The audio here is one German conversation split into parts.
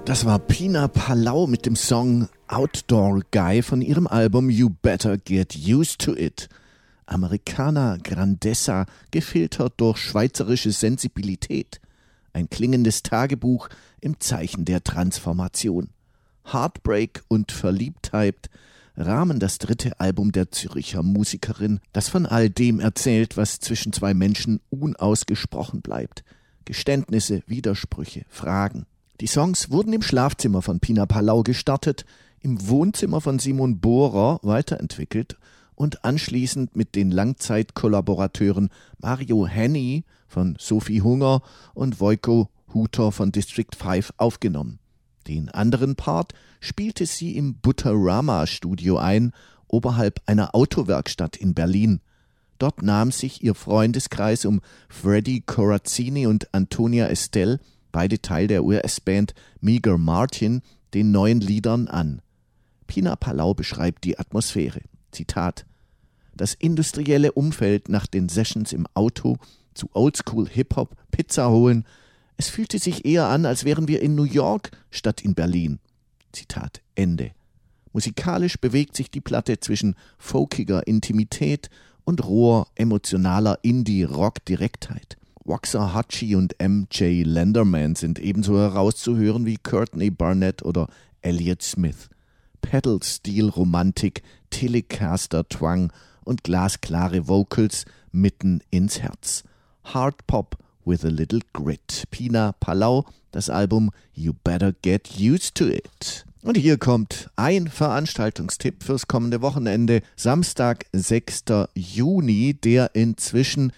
Das war Pina Palau mit dem Song Outdoor Guy von ihrem Album You Better Get Used to It. Americana Grandezza, gefiltert durch schweizerische Sensibilität. Ein klingendes Tagebuch im Zeichen der Transformation. Heartbreak und Verliebtheit rahmen das dritte Album der Zürcher Musikerin, das von all dem erzählt, was zwischen zwei Menschen unausgesprochen bleibt. Geständnisse, Widersprüche, Fragen. Die Songs wurden im Schlafzimmer von Pina Palau gestartet, im Wohnzimmer von Simon Bohrer weiterentwickelt und anschließend mit den Langzeitkollaborateuren Mario Henny von Sophie Hunger und Voiko Huter von District 5 aufgenommen. Den anderen Part spielte sie im Butterama-Studio ein, oberhalb einer Autowerkstatt in Berlin. Dort nahm sich ihr Freundeskreis um Freddie Corazzini und Antonia Estelle, beide Teil der US-Band Meager Martin, den neuen Liedern an. Pina Palau beschreibt die Atmosphäre. Zitat: Das industrielle Umfeld nach den Sessions im Auto zu Oldschool Hip-Hop, Pizza holen. Es fühlte sich eher an, als wären wir in New York statt in Berlin. Zitat Ende. Musikalisch bewegt sich die Platte zwischen folkiger Intimität und roher, emotionaler Indie-Rock-Direktheit. Waxahachie und M.J. Lenderman sind ebenso herauszuhören wie Courtney Barnett oder Elliott Smith. Pedal-Steel-Romantik, Telecaster-Twang und glasklare Vocals mitten ins Herz. Hard Pop with a little grit. Pina Palau, das Album You Better Get Used to It. Und hier kommt ein Veranstaltungstipp fürs kommende Wochenende. Samstag, 6. Juni, der inzwischen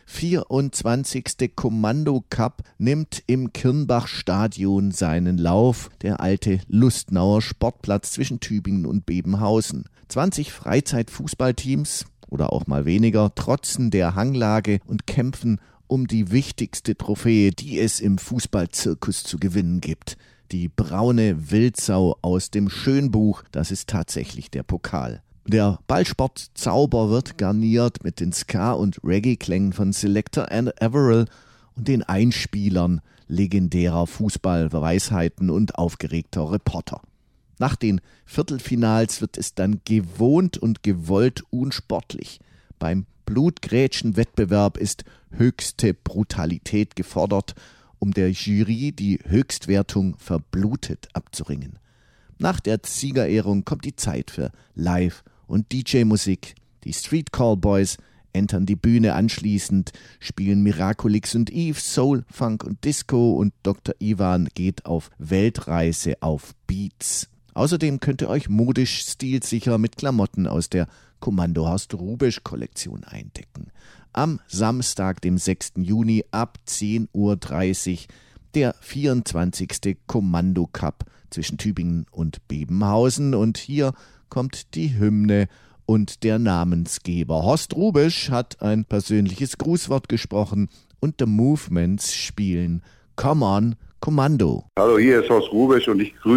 24. Kommando Cup nimmt im Kirnbach-Stadion seinen Lauf. Der alte Lustnauer Sportplatz zwischen Tübingen und Bebenhausen. 20 Freizeitfußballteams oder auch mal weniger trotzen der Hanglage und kämpfen um die wichtigste Trophäe, die es im Fußballzirkus zu gewinnen gibt. Die braune Wildsau aus dem Schönbuch, das ist tatsächlich der Pokal. Der Ballsport-Zauber wird garniert mit den Ska- und Reggae-Klängen von Selector and Averill und den Einspielern legendärer Fußballweisheiten und aufgeregter Reporter. Nach den Viertelfinals wird es dann gewohnt und gewollt unsportlich. Beim Blutgrätschen-Wettbewerb ist höchste Brutalität gefordert, um der Jury die Höchstwertung verblutet abzuringen. Nach der Siegerehrung kommt die Zeit für Live- und DJ-Musik. Die Street Callboys entern die Bühne, anschließend spielen Miraculix und Eve Soul, Funk und Disco und Dr. Ivan geht auf Weltreise auf Beats. Außerdem könnt ihr euch modisch stilsicher mit Klamotten aus der Kommando Horst Rubisch Kollektion eindecken. Am Samstag, dem 6. Juni ab 10.30 Uhr der 24. Kommando Cup zwischen Tübingen und Bebenhausen. Und hier kommt die Hymne und der Namensgeber. Horst Rubisch hat ein persönliches Grußwort gesprochen und The Movements spielen Come On Kommando. Hallo, hier ist Horst Rubisch und ich grüße